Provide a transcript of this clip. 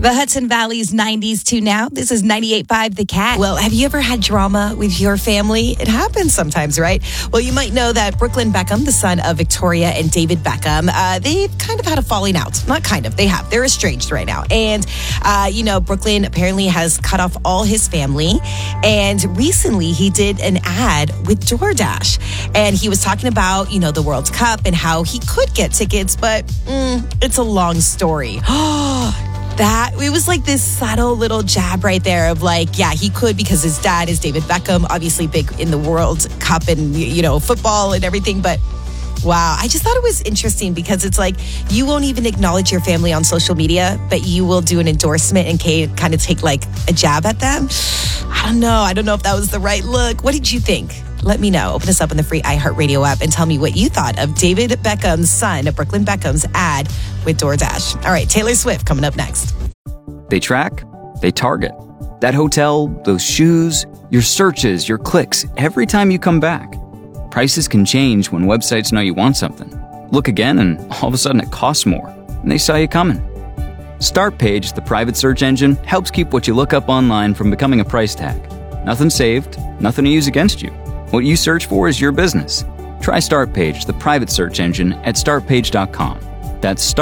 The Hudson Valley's 90s to now. This is 98.5 The Cat. Well, have you ever had drama with your family? It happens sometimes, right? Well, you might know that Brooklyn Beckham, the son of Victoria and David Beckham, they've kind of had a falling out. Not kind of, they have. They're estranged right now. And, Brooklyn apparently has cut off all his family. And recently he did an ad with DoorDash. And he was talking about, the World Cup and how he could get tickets, but it's a long story. It was like this subtle little jab right there of he could because his dad is David Beckham, obviously big in the World Cup and, football and everything. But wow, I just thought it was interesting because it's like you won't even acknowledge your family on social media, but you will do an endorsement and kind of take a jab at them. I don't know if that was the right look. What did you think? Let me know. Open us up on the free iHeartRadio app and tell me what you thought of David Beckham's son, Brooklyn Beckham's ad with DoorDash. All right, Taylor Swift coming up next. They track, they target. That hotel, those shoes, your searches, your clicks, every time you come back. Prices can change when websites know you want something. Look again and all of a sudden it costs more, and they saw you coming. Startpage, the private search engine, helps keep what you look up online from becoming a price tag. Nothing saved, nothing to use against you. What you search for is your business. Try Startpage, the private search engine, at startpage.com. That's